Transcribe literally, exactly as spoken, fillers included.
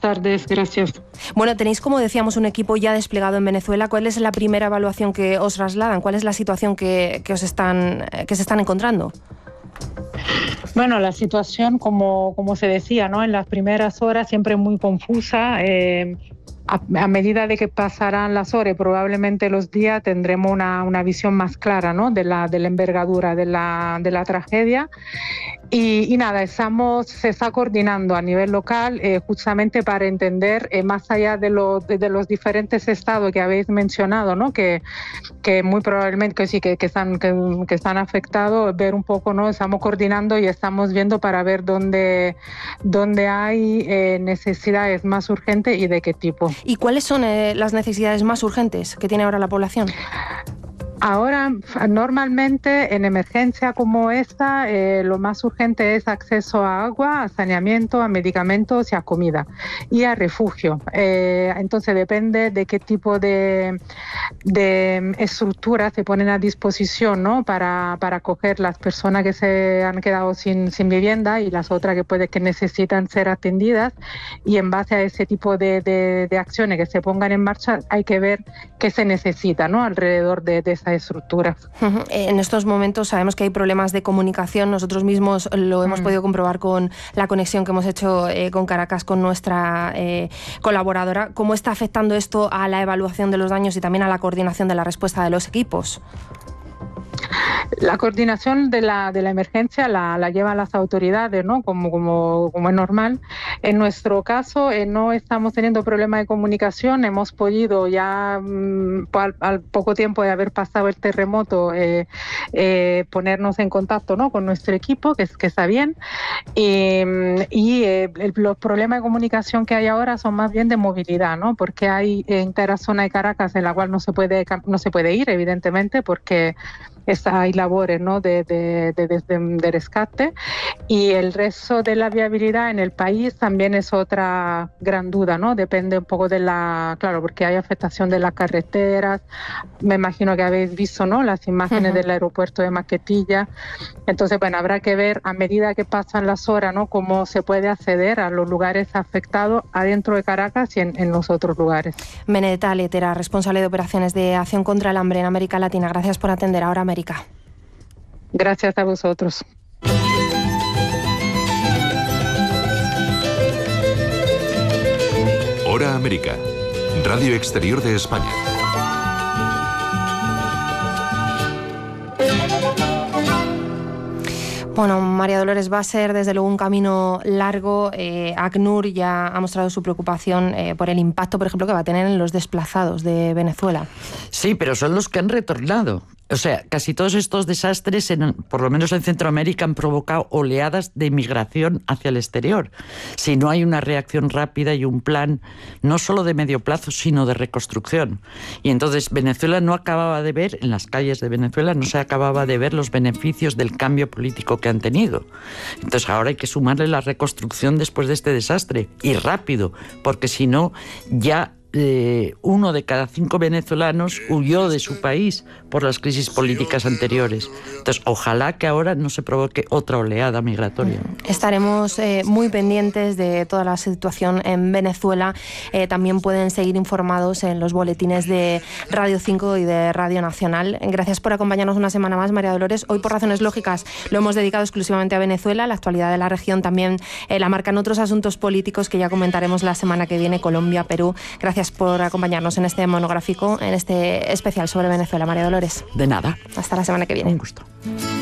tardes, gracias. Bueno, tenéis, como decíamos, un equipo ya desplegado en Venezuela. ¿Cuál es la primera evaluación que os trasladan? ¿Cuál es la situación que, que, os están, que se están encontrando? Bueno, la situación, como, como se decía, ¿no? En las primeras horas siempre muy confusa. Eh, a, a medida de que pasarán las horas, probablemente los días, tendremos una, una visión más clara, ¿no? de, la, de la envergadura de la, de la tragedia. Y, y nada, estamos, se está coordinando a nivel local eh, justamente para entender, eh, más allá de, lo, de, de los diferentes estados que habéis mencionado, ¿no? que, que muy probablemente que sí, que, que, están, que, que están afectados, ver un poco, ¿no? Estamos coordinando y estamos viendo para ver dónde, dónde hay eh, necesidades más urgentes y de qué tipo. ¿Y cuáles son eh, las necesidades más urgentes que tiene ahora la población? Ahora, normalmente en emergencia como esta, eh, lo más urgente es acceso a agua, a saneamiento, a medicamentos y a comida y a refugio. Eh, entonces depende de qué tipo de, de estructuras se ponen a disposición, ¿no? para, para acoger las personas que se han quedado sin, sin vivienda y las otras que, puede, que necesitan ser atendidas. Y en base a ese tipo de, de, de acciones que se pongan en marcha, hay que ver qué se necesita, ¿no? alrededor de, de esa estructura. En estos momentos sabemos que hay problemas de comunicación. Nosotros mismos lo hemos mm. podido comprobar con la conexión que hemos hecho eh, con Caracas con nuestra eh, colaboradora. ¿Cómo está afectando esto a la evaluación de los daños y también a la coordinación de la respuesta de los equipos? La coordinación de la, de la emergencia la, la llevan las autoridades, ¿no? Como, como, como es normal. En nuestro caso eh, no estamos teniendo problemas de comunicación. Hemos podido ya mmm, al, al poco tiempo de haber pasado el terremoto eh, eh, ponernos en contacto, ¿no? con nuestro equipo, que, que está bien. Y, y eh, el, los problemas de comunicación que hay ahora son más bien de movilidad, ¿no? Porque hay entera zona de Caracas en la cual no se puede, no se puede ir, evidentemente, porque Está, hay labores, ¿no? de, de, de, de, de rescate, y el resto de la viabilidad en el país también es otra gran duda, ¿no? Depende un poco de la, claro, porque hay afectación de las carreteras. Me imagino que habéis visto, ¿no? las imágenes uh-huh. del aeropuerto de Maquetilla. Entonces, bueno, habrá que ver a medida que pasan las horas, ¿no? cómo se puede acceder a los lugares afectados adentro de Caracas y en, en los otros lugares. Benedetta Letera, responsable de operaciones de Acción contra el Hambre en América Latina. Gracias por atender ahora América. Gracias a vosotros. Hora América, Radio Exterior de España. Bueno, María Dolores, va a ser desde luego un camino largo. Eh, ACNUR ya ha mostrado su preocupación eh, por el impacto, por ejemplo, que va a tener en los desplazados de Venezuela. Sí, pero son los que han retornado. O sea, casi todos estos desastres, en, por lo menos en Centroamérica, han provocado oleadas de inmigración hacia el exterior. Si no hay una reacción rápida y un plan, no solo de medio plazo, sino de reconstrucción. Y entonces Venezuela no acababa de ver, en las calles de Venezuela, no se acababa de ver los beneficios del cambio político que han tenido. Entonces ahora hay que sumarle la reconstrucción después de este desastre, y rápido, porque si no, ya... Eh, uno de cada cinco venezolanos huyó de su país por las crisis políticas anteriores. Entonces, ojalá que ahora no se provoque otra oleada migratoria. Estaremos eh, muy pendientes de toda la situación en Venezuela. Eh, también pueden seguir informados en los boletines de Radio cinco y de Radio Nacional. Gracias por acompañarnos una semana más, María Dolores. Hoy, por razones lógicas, lo hemos dedicado exclusivamente a Venezuela. La actualidad de la región también eh, la marcan otros asuntos políticos que ya comentaremos la semana que viene, Colombia, Perú. Gracias por acompañarnos en este monográfico, en este especial sobre Venezuela, María Dolores. De nada. Hasta la semana que viene. Un gusto.